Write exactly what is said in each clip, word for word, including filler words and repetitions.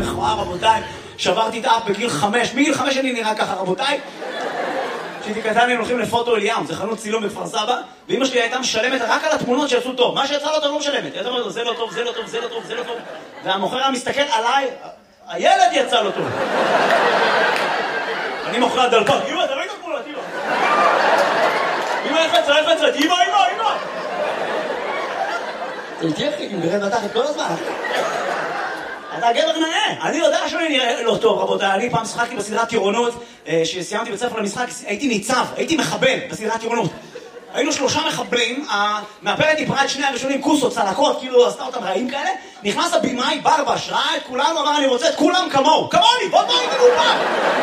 מכוער, רבותיי. שברתי את האף בגיל חמש. מגיל חמש אני נראה ככה, רבותיי. כשהייתי קטן הם הולכים לפוטו אליאם, זה חנות צילום בכפר סבא, ואמא שלי הייתה משלמת רק על התמונות שיצאו טוב. מה שיצא לא טוב לא משלמת. היא הייתה אומרת, זה לא טוב, זה לא טוב, זה לא טוב, זה לא טוב. והמוכר היה מסתכל עליי, הילד יצא לו טוב. אני מוכר דלפק, אמא, תראי את התמונות, אמא. אמא, איך יצא, איך יצא, אמא, אמא, אמא. זה תהיה אחי, אם גרד בתחת כל הזמן. אתה גבר נאה, אני יודע שאני נראה לא טוב, רבותיי. אני פעם שחקתי בסדרת טירונות, שסיימתי בית ספר למשחק, הייתי ניצב, הייתי מחבל בסדרת טירונות. היינו שלושה מחבלים, המאפרת דיברה את שני הראשונים, כוסות, צלקות, כאילו עשתה אותם רעים כאלה. נכנס הבימאי, ברבש, ראה את כולנו, אמר אני רוצה את כולם כמוהו, כמוני, בוא בוא איתנו פעם.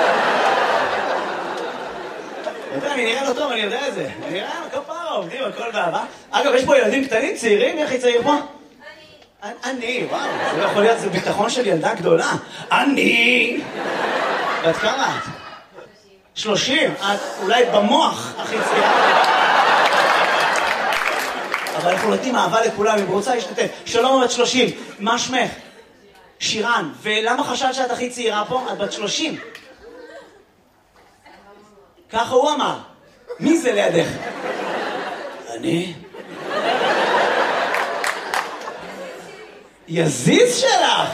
אני נראה לא טוב, אני יודע את זה. אני נראה כפרה, עובדים, הכל באהבה. אגב, יש פה ילדים קטנים, צעירים, איך היא צעיר פה? אני, וואו, זה לא יכול להיות, זה ביטחון של ילדה גדולה. אני! בת כמה את? שלושים. את אולי במוח הכי צעירה. אבל אנחנו נותנים אהבה לכולם, אם רוצה להשתתף. שלום, בת שלושים. מה שמך? שירן. ולמה חשבת שאת הכי צעירה פה? את בת שלושים. ככה הוא אמר. מי זה לידך? אני? יזיז שלך!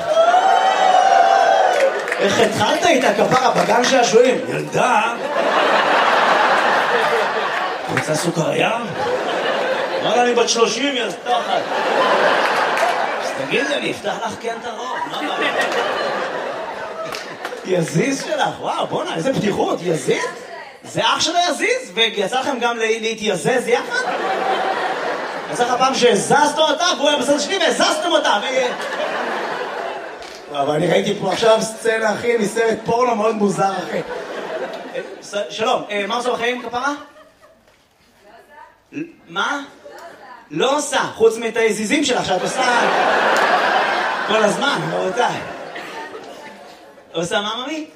איך התחלת איתה כפרה בגן שעשועים? ילדה! רוצה סוכריה? אמרה אני בת שלושים, יא סתחת. אז תגיד לי, אני אפתח לך כן את הרוב. יזיז שלך, וואו, בוא'נה, איזה פתיחות, יזיז? זה אח שלו יזיז? ויצא לכם גם להתייזז יחד? יצא לך פעם שהזזת אותה, והוא היה בסדר שלי והזזתם אותה, ו... אבל אני ראיתי פה עכשיו סצנה, אחי, מסרט פורנו מאוד מוזר, אחי. שלום, מה עושה בחיים, כפרה? מה? לא עושה, חוץ מאת היזיזים שלך שאת עושה כל הזמן, רבותיי. עושה מה, ממי?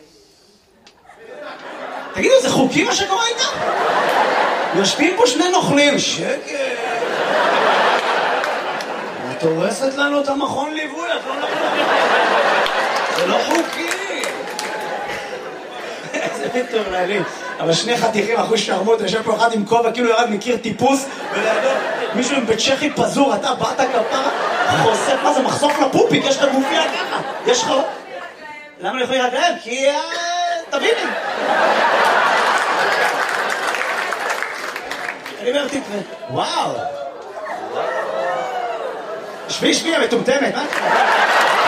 תגידו, זה חוקי מה שקורה איתם? יושבים פה שני נוכלים, שקט. את הורסת לנו את המכון ליווי, את לא נוכלים. זה לא חוקי. איזה מטורללים. אבל שני חתיכים, אחוז שרמות, יושב פה אחד עם כובע, כאילו ירד מכיר טיפוס, ולידו מישהו עם בית צ'כי פזור, אתה באת כפרה, חושף, מה זה, מחשוף לפופיק, יש לך גופיה ככה, יש לך... למה אני יכולים להגרב? כי... תביני. אני אומר, תתראה, וואו. שבי, שבי, המטומטמת, מה?